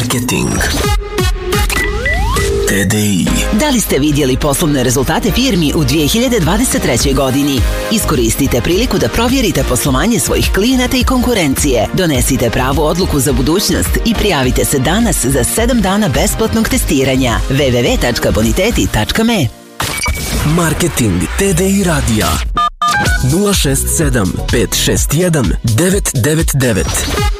Marketing. TDI. Da li ste vidjeli poslovne rezultate firmi u 2023. godini? Iskoristite priliku da provjerite poslovanje svojih klijenata i konkurencije. Donesite pravu odluku za budućnost i prijavite se danas za 7 dana besplatnog testiranja. www.boniteti.me. Marketing TDI radija 067 561 999.